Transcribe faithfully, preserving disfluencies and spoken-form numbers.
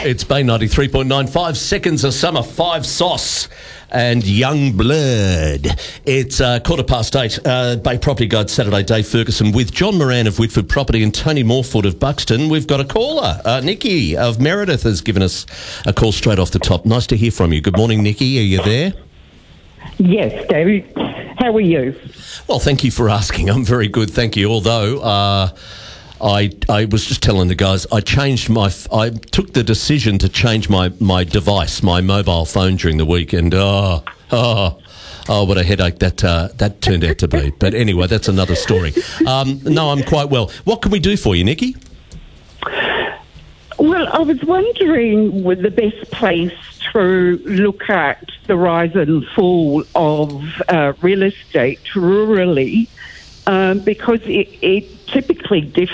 It's Bay ninety-three point nine, five seconds of summer, five sauce and young blood. It's uh, quarter past eight, uh, Bay Property Guide Saturday, Dave Ferguson with John Moran of Whitford Property and Tony Morford of Buxton. We've got a caller. Uh, Nikki of Meredith has given us a call straight off the top. Nice to hear from you. Good morning, Nikki. Are you there? Yes, David. How are you? Well, thank you for asking. I'm very good, thank you. Although uh, I I was just telling the guys, I changed my, f- I took the decision to change my, my device, my mobile phone during the week, and oh, oh, oh, what a headache that uh, that turned out to be. But anyway, that's another story. Um, no, I'm quite well. What can we do for you, Nikki? Well, I was wondering with the best place to look at the rise and fall of uh, real estate rurally, um, because it, it typically differs